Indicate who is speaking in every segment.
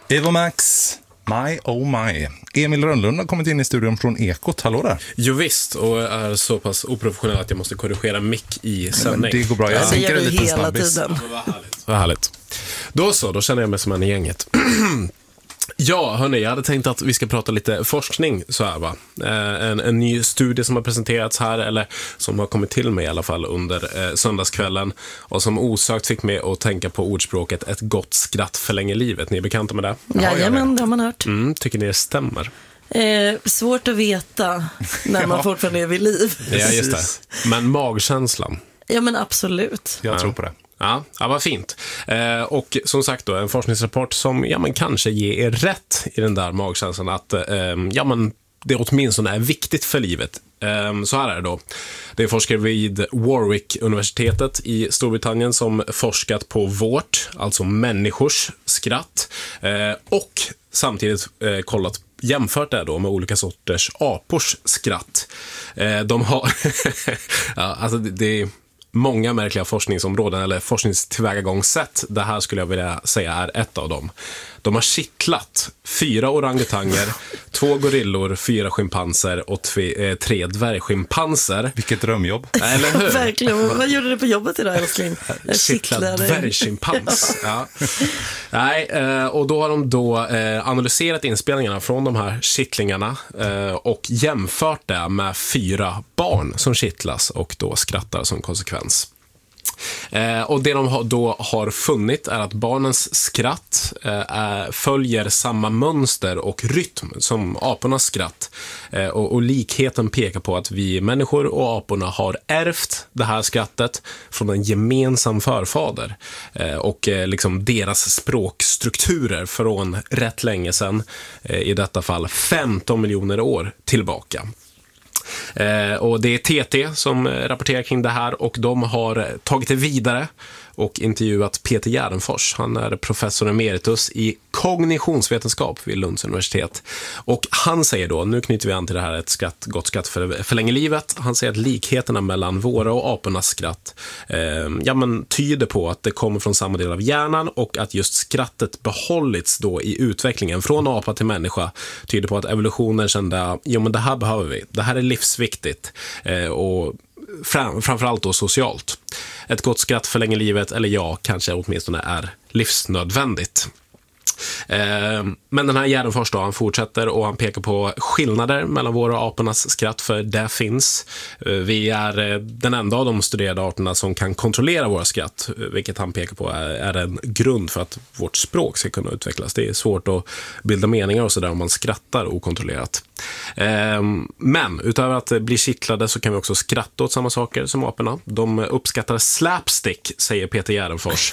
Speaker 1: Eva Max, My oh my. Emil Rönnlund har kommit in i studion från Ekot. Hallå där.
Speaker 2: Jo visst, och är så pass oprofessionell att jag måste korrigera mick i sändning.
Speaker 1: Men det går bra, jag tänker det lite snabbis.
Speaker 2: Vad härligt. Då känner jag mig som en i gänget. Ja, hörni, jag hade tänkt att vi ska prata lite forskning så här, va. En ny studie som har presenterats här, eller som har kommit till mig i alla fall under söndagskvällen, och som osökt fick mig att tänka på ordspråket ett gott skratt förlänger livet. Ni är bekanta med det?
Speaker 3: Jajamän, det har man hört.
Speaker 2: Tycker ni det stämmer?
Speaker 3: Svårt att veta när man fortfarande är vid liv.
Speaker 2: Ja, just det. Men magkänslan?
Speaker 3: Ja, men absolut.
Speaker 1: Jag tror på det.
Speaker 2: Ja, vad fint. Och som sagt då, en forskningsrapport som kanske ger er rätt i den där magkänslan att det åtminstone är viktigt för livet. Så här är det då. Det är forskare vid Warwick-universitetet i Storbritannien som forskat på vårt, alltså människors skratt, och samtidigt jämfört det då med olika sorters apors skratt. De har det är många märkliga forskningsområden eller forskningstillvägagångssätt. Det här skulle jag vilja säga är ett av dem. De har kittlat 4 orangutanger, 2 gorillor, 4 schimpanser och 3 dvärgschimpanser.
Speaker 1: Vilket drömjobb.
Speaker 2: Eller hur?
Speaker 3: Verkligen. Vad gjorde du på jobbet idag, älskling?
Speaker 2: Kittlad dvärgschimpans. Ja. Nej, och då har de analyserat inspelningarna från de här kittlingarna och jämfört det med 4 barn som kittlas och då skrattar som konsekvens. Och det de då har funnit är att barnens skratt följer samma mönster och rytm som apornas skratt, och likheten pekar på att vi människor och aporna har ärvt det här skrattet från en gemensam förfader, och liksom deras språkstrukturer från rätt länge sedan, i detta fall 15 miljoner år tillbaka. Och det är TT som rapporterar kring det här, och de har tagit det vidare och intervjuat Peter Gärdenfors. Han är professor emeritus i kognitionsvetenskap vid Lunds universitet. Och han säger då, nu knyter vi an till det här, ett gott skratt förlänger livet. Han säger att likheterna mellan våra och apornas skratt tyder på att det kommer från samma del av hjärnan, och att just skrattet behållits då i utvecklingen från apa till människa tyder på att evolutionen kände, det här behöver vi. Det här är livsviktigt, och framförallt då socialt. Ett gott skratt förlänger livet, eller kanske åtminstone är livsnödvändigt. Men den här Gärdenfors då, han fortsätter och han pekar på skillnader mellan våra och apornas skratt, för det finns. Vi är den enda av de studerade arterna som kan kontrollera våra skratt, vilket han pekar på är en grund för att vårt språk ska kunna utvecklas. Det är svårt att bilda meningar och sådär om man skrattar okontrollerat. Men utöver att bli kittlade så kan vi också skratta åt samma saker som aporna. De uppskattar slapstick, säger Peter Gärdenfors.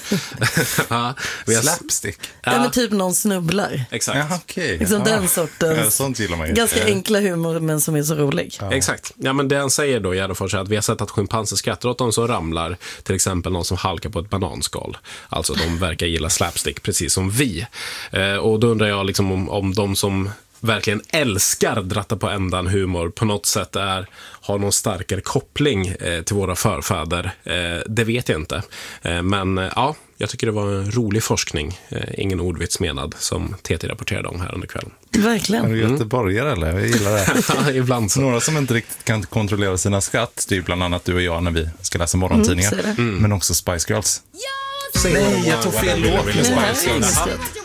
Speaker 1: Slapstick?
Speaker 3: Ja, men typ någon snubblar.
Speaker 2: Exakt.
Speaker 1: Ja, okay.
Speaker 3: Liksom den sortens
Speaker 1: sånt gillar man ju.
Speaker 3: ganska enkla humor, men som är så rolig.
Speaker 2: Ja. Exakt. Ja, men det han säger då, Gärdenfors, är att vi har sett att schimpanser skrattar åt dem som ramlar, till exempel någon som halkar på ett bananskal. Alltså de verkar gilla slapstick precis som vi. Och då undrar jag liksom om de som verkligen älskar dratta på ändan humor på något sätt har någon starkare koppling till våra förfäder. Det vet jag inte. Men jag tycker det var en rolig forskning. Ingen ordvits menad, som TT rapporterade om här under kvällen.
Speaker 3: Verkligen.
Speaker 1: Är du göteborgare eller? Jag gillar det.
Speaker 2: Ja, ibland så.
Speaker 1: Några som inte riktigt kan kontrollera sina skratt, det är bland annat du och jag när vi ska läsa morgontidningar. Men också Spice Girls.
Speaker 2: Nej,
Speaker 1: jag tog fel låt med Spice Girls.